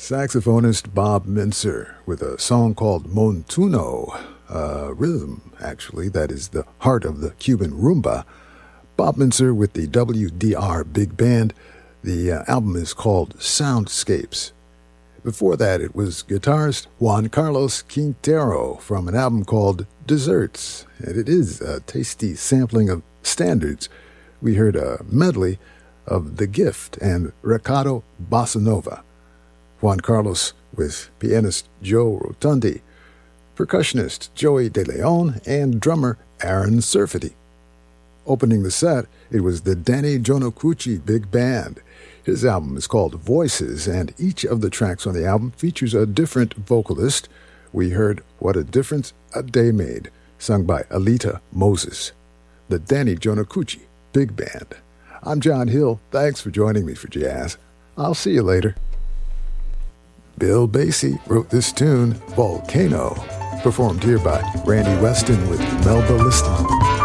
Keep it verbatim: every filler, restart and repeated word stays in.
Saxophonist Bob Mintzer with a song called Montuno, a rhythm, actually, that is the heart of the Cuban rumba. Bob Mintzer with the W D R Big Band. The uh, album is called Soundscapes. Before that, it was guitarist Juan Carlos Quintero from an album called Desserts, and it is a tasty sampling of standards. We heard a medley of The Gift and Ricardo Bossa Nova. Juan Carlos with pianist Joe Rotundi, percussionist Joey De Leon, and drummer Aaron Surfety. Opening the set, it was the Danny Jonokuchi Big Band. His album is called Voices, and each of the tracks on the album features a different vocalist. We heard What a Difference a Day Made, sung by Alita Moses. The Danny Jonokuchi Big Band. I'm John Hill. Thanks for joining me for jazz. I'll see you later. Bill Basie wrote this tune, Volcano, performed here by Randy Weston with Melba Liston.